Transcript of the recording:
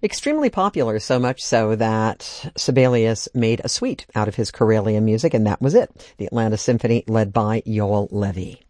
Extremely popular, so much so that Sibelius made a suite out of his Karelian music, and that was it. The Atlanta Symphony, led by Yoel Levy.